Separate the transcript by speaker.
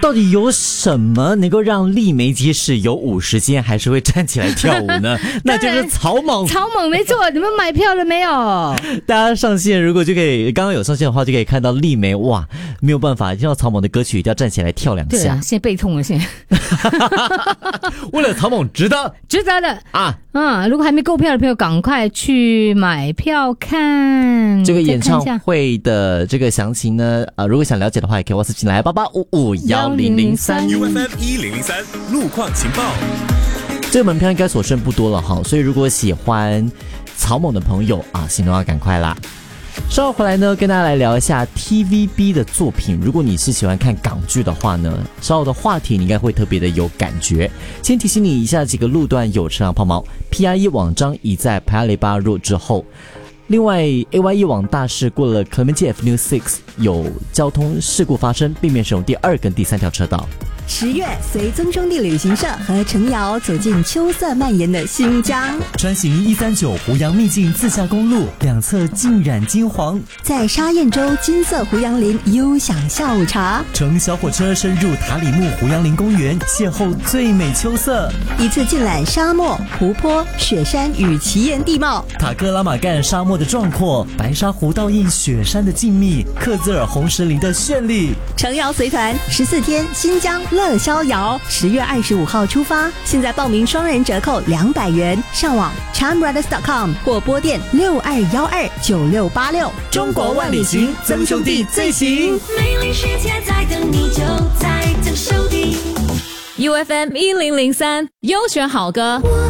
Speaker 1: 到底有什么能够让丽梅即使有50斤还是会站起来跳舞呢？那就是草蜢。
Speaker 2: 草蜢没错，你们买票了没有？
Speaker 1: 大家上线如果就可以，刚刚有上线的话就可以看到丽梅，哇，没有办法，听到草蜢的歌曲一定要站起来跳2下。
Speaker 2: 对啊，现在背痛了，现在。
Speaker 1: 为了草蜢值得
Speaker 2: 的
Speaker 1: 啊！
Speaker 2: 如果还没购票的朋友，赶快去买票看
Speaker 1: 这个演唱会的这个详情呢。如果想了解的话，也可以WhatsApp进来88551003
Speaker 3: UFM 1003路况情报。
Speaker 1: 这个门票应该所剩不多了哈，所以如果喜欢草蜢的朋友行动要赶快啦。稍后回来呢，跟大家来聊一下 TVB 的作品。如果你是喜欢看港剧的话呢，稍后的话题你应该会特别的有感觉。先提醒你一下几个路段有车辆抛锚 ，PRE 往张已在排雷巴路之后。另外 AYE 往大市过了 Clementi Avenue 6有交通事故发生，避免使用第2跟第3条车道。
Speaker 4: 10月，随曾兄弟旅行社和程瑶走进秋色蔓延的新疆，
Speaker 5: 穿行139湖洋秘境自驾公路，两侧浸染金黄，
Speaker 4: 在沙燕洲金色湖洋林悠享下午茶，
Speaker 5: 乘小火车深入塔里木湖洋林公园，邂逅最美秋色，
Speaker 4: 一次尽览沙漠、湖泊、雪山与奇岩地貌，
Speaker 5: 塔克拉玛干沙漠的壮阔，白沙湖倒映雪山的静谧，克孜尔红石林的绚丽。
Speaker 4: 程瑶随团14天新疆乐逍遥，10月25号出发，现在报名双人折扣200元，上网 charmbrothers.com 或拨电62129686。
Speaker 5: 中国万里行，曾兄弟最行。
Speaker 6: 美丽世界在等你，就在曾兄弟。
Speaker 2: UFM 1003优选好歌。